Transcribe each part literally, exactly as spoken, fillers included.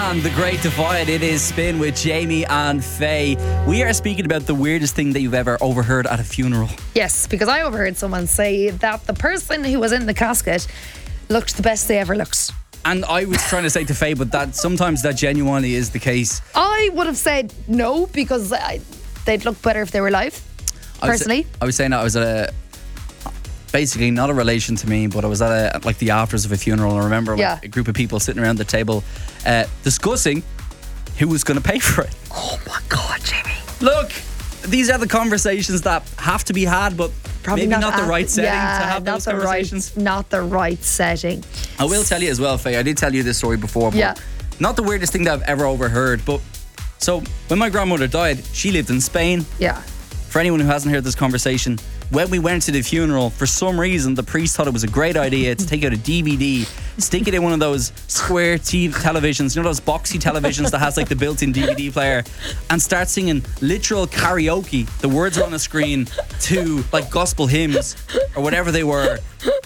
and The Great Divide. It is Spin with Jamie and Faye. We are speaking about the weirdest thing that you've ever overheard at a funeral. Yes, because I overheard someone say that the person who was in the casket looked the best they ever looked. And I was trying to say to Faye, but that sometimes that genuinely is the case. I would have said no, because I, they'd look better if they were alive, personally. I was, I was saying that I was at a, basically not a relation to me, but I was at a, like the afters of a funeral, and I remember like, Yeah. a group of people sitting around the table uh, discussing who was going to pay for it. Oh my God, Jamie. Look, these are the conversations that have to be had, but Probably maybe not, not the at- right setting yeah, to have not those the conversations. Right, not the right setting. I will tell you as well, Faye, I did tell you this story before, but Yeah. not the weirdest thing that I've ever overheard. But so when my grandmother died, she lived in Spain. Yeah. For anyone who hasn't heard this conversation, when we went to the funeral, for some reason the priest thought it was a great idea to take out a D V D, stick it in one of those square T V televisions, you know those boxy televisions that has like the built-in D V D player, and start singing literal karaoke. The words are on the screen to like gospel hymns or whatever they were.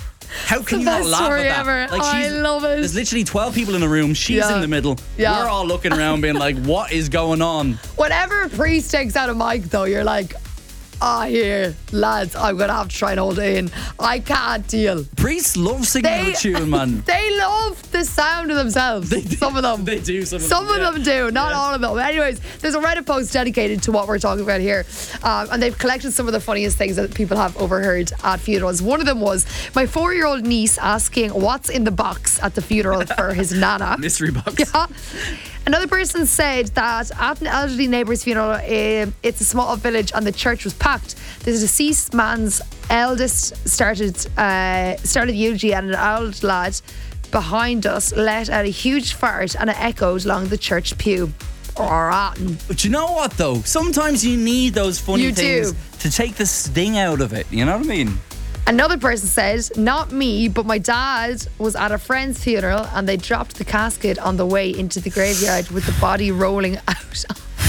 How can The you not best laugh story at that? ever. I love it. There's literally twelve people in the room. She's Yeah. in the middle. Yeah. We're all looking around being like, what is going on? Whenever a priest takes out a mic, though, you're like, ah, here, lads, I'm going to have to try and hold it in. I can't deal. Priests love singing They- a tune, man. They love the sound of themselves. They do. Some of them. They do, some of Some them, of yeah. them do, not Yeah. all of them. Anyways, there's a Reddit post dedicated to what we're talking about here. Um, and they've collected some of the funniest things that people have overheard at funerals. One of them was my four-year-old niece asking what's in the box at the funeral for his nana. Mystery box. Yeah. Another person said that at an elderly neighbour's funeral, uh, it's a small village and the church was packed. The deceased man's eldest started uh, started the eulogy, and an old lad behind us let out a huge fart and it echoed along the church pew. Rotten. But you know what, though? Sometimes you need those funny You things do. to take the sting out of it. You know what I mean? Another person said, not me, but my dad was at a friend's funeral and they dropped the casket on the way into the graveyard with the body rolling out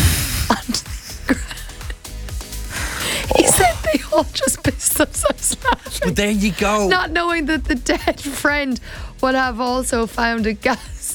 onto the ground. He said they all just pissed themselves laughing, But there you go. not knowing that the dead friend would have also found a gas.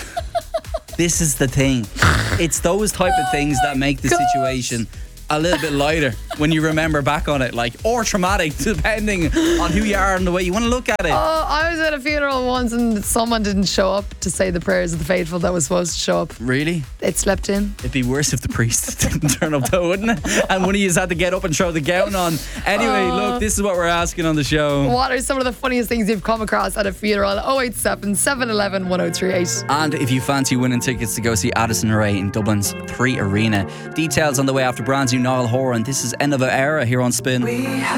This is the thing. It's those type of things that make the God. situation a little bit lighter when you remember back on it, like, or traumatic, depending on who you are and the way you want to look at it. Oh, I was at a funeral once and someone didn't show up to say the prayers of the faithful that was supposed to show up. Really? It slept in. It'd be worse if the priest didn't turn up, though, wouldn't it? And one of you had to get up and throw the gown on. Anyway, Oh. look, this is what we're asking on the show. What are some of the funniest things you've come across at a funeral? oh eight seven, seven one one, one oh three eight. And if you fancy winning tickets to go see Addison Rae in Dublin's Three Arena, details on the way after brand new Niall Horan. This is End of an Era here on Spin.